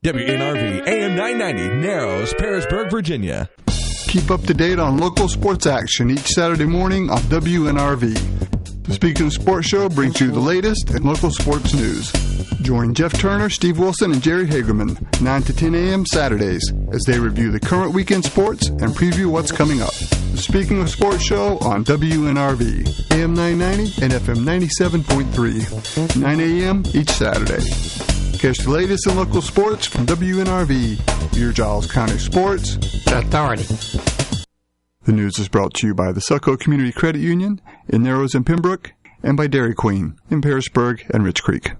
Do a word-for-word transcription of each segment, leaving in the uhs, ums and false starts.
W N R V A M nine ninety, Narrows, Pearisburg, Virginia. Keep up to date on local sports action each Saturday morning on W N R V. The Speaking of Sports show brings you the latest in local sports news. Join Jeff Turner, Steve Wilson, and Jerry Hagerman, nine to ten a.m. Saturdays, as they review the current weekend sports and preview what's coming up. The Speaking of Sports show on W N R V, A M nine ninety and F M ninety-seven point three, nine a.m. each Saturday. Catch the latest in local sports from W N R V, your Giles County Sports Authority. The news is brought to you by the Succo Community Credit Union in Narrows and Pembroke, and by Dairy Queen in Pearisburg and Rich Creek.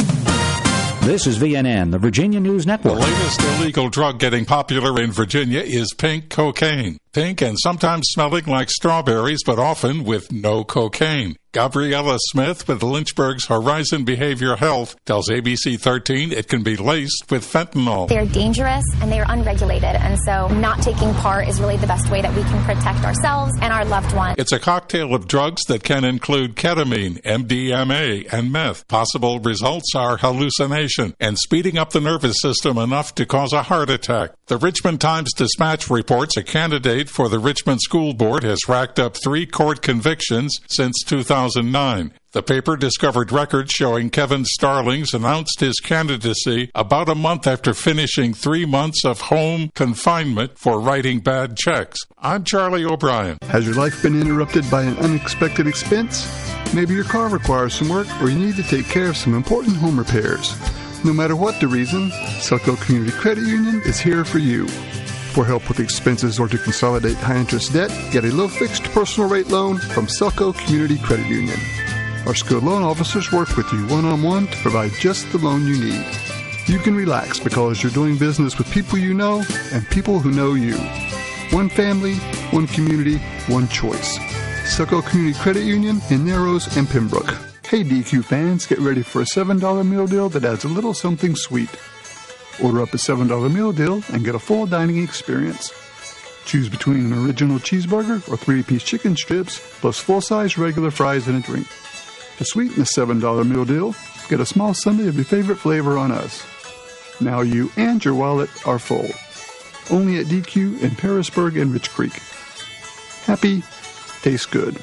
This is V N N, the Virginia News Network. The latest illegal drug getting popular in Virginia is pink cocaine. Pink and sometimes smelling like strawberries, but often with no cocaine. Gabriella Smith with Lynchburg's Horizon Behavior Health tells A B C thirteen it can be laced with fentanyl. They're dangerous and they are unregulated, and so not taking part is really the best way that we can protect ourselves and our loved ones. It's a cocktail of drugs that can include ketamine, M D M A, and meth. Possible results are hallucination and speeding up the nervous system enough to cause a heart attack. The Richmond Times-Dispatch reports a candidate for the Richmond School Board has racked up three court convictions since two thousand nine. The paper discovered records showing Kevin Starlings announced his candidacy about a month after finishing three months of home confinement for writing bad checks. I'm Charlie O'Brien. Has your life been interrupted by an unexpected expense? Maybe your car requires some work, or you need to take care of some important home repairs. No matter what the reason, Succo Community Credit Union is here for you. For help with expenses or to consolidate high-interest debt, get a low-fixed personal rate loan from Succo Community Credit Union. Our skilled loan officers work with you one-on-one to provide just the loan you need. You can relax because you're doing business with people you know and people who know you. One family, one community, one choice. Succo Community Credit Union in Narrows and Pembroke. Hey D Q fans, get ready for a seven dollar meal deal that adds a little something sweet. Order up a seven dollar meal deal and get a full dining experience. Choose between an original cheeseburger or three-piece chicken strips, plus full-size regular fries and a drink. To sweeten the seven dollar meal deal, get a small sundae of your favorite flavor on us. Now you and your wallet are full. Only at D Q in Pearisburg and Rich Creek. Happy, tastes good.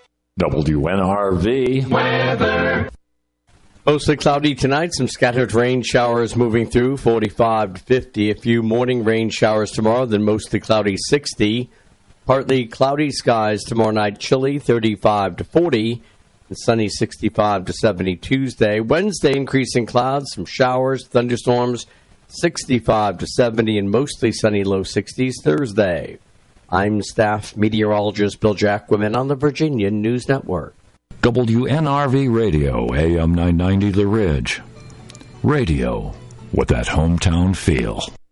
W N R V weather. Mostly cloudy tonight, some scattered rain showers moving through, forty-five to fifty. A few morning rain showers tomorrow, then mostly cloudy, sixty. Partly cloudy skies tomorrow night, chilly, thirty-five to forty. And sunny, sixty-five to seventy Tuesday. Wednesday, increasing clouds, some showers, thunderstorms, sixty-five to seventy, and mostly sunny, low sixties Thursday. I'm staff meteorologist Bill Jacquemin on the Virginia News Network. W N R V Radio, A M nine ninety The Ridge. Radio with that hometown feel.